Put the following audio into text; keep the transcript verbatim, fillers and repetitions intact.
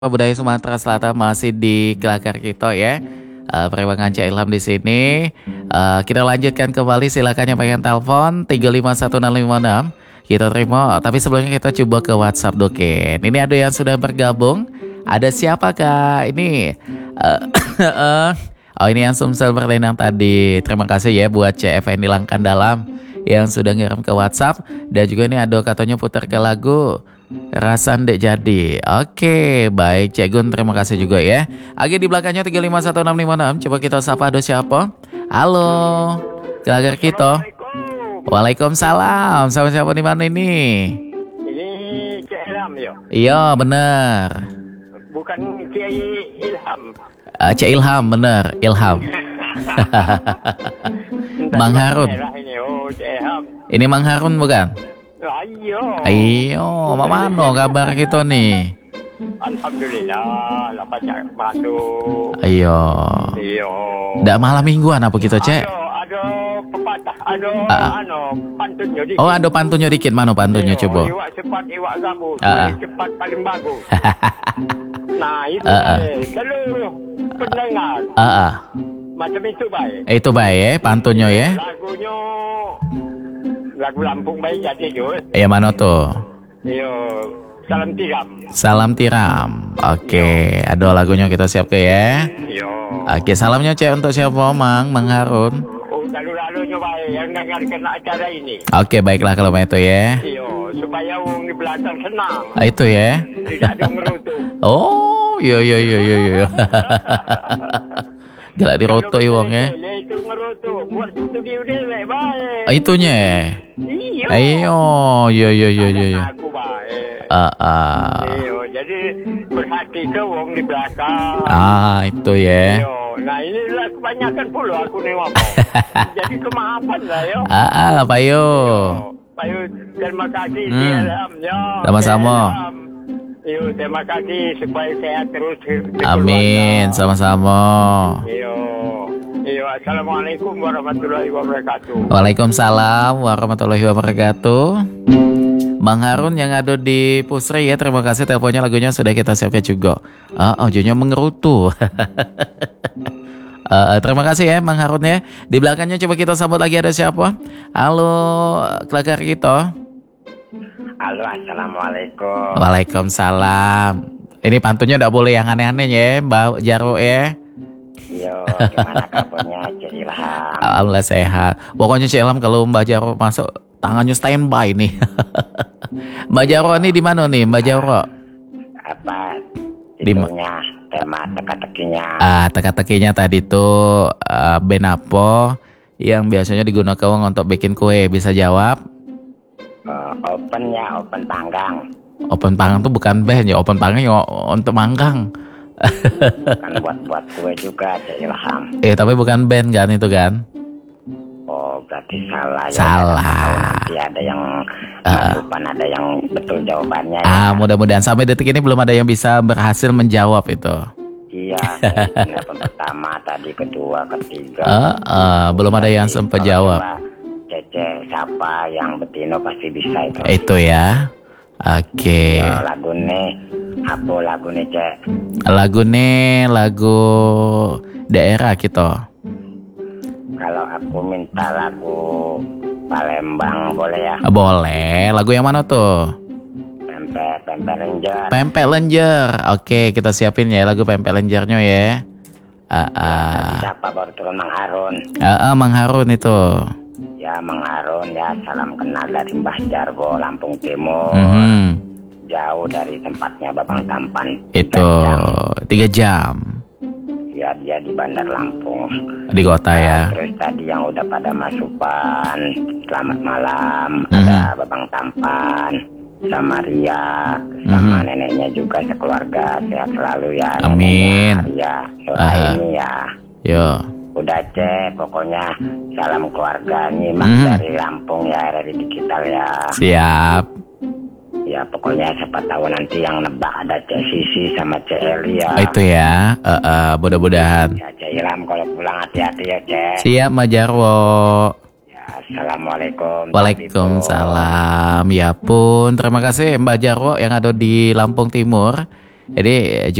Budaya Sumatera Selatan masih di Gelagah Kita ya. Uh, Perewangan Cak Ilham di sini. Uh, kita lanjutkan kembali. Silakan yang pengen telepon tiga lima satu enam lima enam. Kita terima. Tapi sebelumnya kita coba ke WhatsApp Doken. Ini ada yang sudah bergabung. Ada siapa kak? Ini. Uh, uh, oh ini yang Sumsel Berlenang tadi. Terima kasih ya buat C F N Langkan Dalam yang sudah ngirim ke WhatsApp. Dan juga ini ada katanya putar ke lagu Rasan Dek Jadi. Oke, baik Cek Gun, terima kasih juga ya. Agi di belakangnya tiga lima satu enam lima enam. Coba kita sapa, ada siapa? Halo, Gelagah Kita. Waalaikumsalam. Sama siapa di mana ini? Ini Cik Ilham ya? Iya, benar. Bukan Kiai Ilham. Uh, Cek Ilham, benar, Ilham. Mang Harun. Ini, oh, Cik Ilham. Ini Mang Harun bukan? Ayo. Ayo, mana kabar kita nih? Alhamdulillah, lah banyak masuk. Ayo. Iyo. Ndak malam mingguan apa kita cek? Ada, ada pepatah, ada Ah. ano, pantunnya dikit. Oh ada pantunnya dikit, mana pantunnya Iyo, coba? Iwak cepat, iwak gabus. Ah. Cepat paling bagus. Nah, itu Ah, ah. eh, seluruh pendengar. Ah, ah. Macam itu baik. Eh, itu baik ya, pantunnya ya. Lagunya lagu Lampung baik jadi juga. Ya mana tuh? Iyo, salam tiram. Salam tiram. Oke, ada lagunya kita siap ke ya. Iyo. Oke, salamnya cek untuk siapa Mang? Mang Harun. Oh, lalu-lalunya baik yang dengar kena acara ini. Oke, baiklah kalau itu ya. Iyo, supaya orang di belakang senang. Ah, itu ya. Tidak ada ngerutu. Oh, iya iya iya iya iya. Gila di roto ya wong ya. Ya itu ngerutu. Buat studio dewek baik. Ah, itunya. Iyo. Ayo, iya iya iya iya. iya. Aku baik. Ah, ah. Iyo, jadi berhati ke orang di belakang. Ah, itu ya. Iyo. Nah inilah kebanyakan pula aku nih ngomong. Jadi kemaafan lah yo. Ah, ah, apa yo? Pak Yu, terima kasih. Hmm. Ilham, yo. Sama-sama. Ilham. Yo, terima kasih supaya sehat terus. Amin, sama-sama. Yo. Yo, assalamualaikum warahmatullahi wabarakatuh. Waalaikumsalam warahmatullahi wabarakatuh. Bang Harun yang ada di Pusri ya, terima kasih teleponnya, lagunya sudah kita siapkan juga. Ah, audionya mengerutu. Uh, terima kasih ya Bang Harun ya. Di belakangnya coba kita sambut lagi, ada siapa? Halo, Gelagah Kita. Halo, assalamualaikum. Waalaikumsalam. Ini pantunnya tidak boleh yang aneh-aneh ya, Mbak Jarwo ya. Yo, gimana kabarnya Cik Ilham? Alhamdulillah sehat. Pokoknya Cik Ilham kalau Mbak Jarwo masuk tangannya standby nih. Mbak Jarwo ini di mana nih, Mbak Jarwo? Apa Di ma- itunya, tema teka-tekinya? Ah, teka-tekinya tadi tuh uh, band apa yang biasanya digunakan untuk bikin kue, bisa jawab? Uh, open ya, open panggang. Open panggang tuh bukan band ya, open panggang ya untuk manggang. Kan buat-buat kue juga Cik Ilham. Eh tapi bukan band kan itu kan? Oh, berarti salah ya. Salah. Nanti ada yang Ah. bukan ada yang betul jawabannya ya. Ah, mudah-mudahan sampai detik ini belum ada yang bisa berhasil menjawab itu. Iya, yang pertama, tadi kedua, ketiga. Ah, ah, belum ada yang sempat jawab. Cece, siapa yang betino pasti bisa itu. Itu ya. Oke. Ya, lagu nih, apa lagu nih Cek? Lagu nih lagu daerah kita. Kalau aku minta lagu Palembang boleh ya? Ah, boleh. Lagu yang mana tuh? Pempek, pempek lenjer. Pempek Lenjer. Oke, kita siapin ya lagu Pempek Lenjernya ya. Ah, ah. Siapa baru turun Mang Harun? Ah, ah, Mang Harun itu. Ya Mang Harun ya, salam kenal dari Mbah Jarwo, Lampung Timur. Mhm. Jauh dari tempatnya Babang Tampan. Itu tiga jam Ya dia di Bandar Lampung. di kota ya. Terus tadi yang udah pada masukan, selamat malam. Mhm. Ada Babang Tampan, sama Ria, sama Mhm. neneknya juga sekeluarga, sehat selalu ya. Amin. Ya, Aha. ini ya. Yo. Udah Cek, pokoknya salam keluarga nyimak Mhm. dari Lampung ya, dari digital ya. Siap. Ya pokoknya siapa tahu nanti yang nebak ada Cek Sisi sama Cek Eli ya. Oh, itu ya. Eh, eh, mudah-mudahan. Ya Cek Ilham kalau pulang hati-hati ya Cek. Siap Mbak Jarwo. Ya, assalamualaikum. Waalaikumsalam. Ya pun, terima kasih Mbak Jarwo yang ada di Lampung Timur. Ini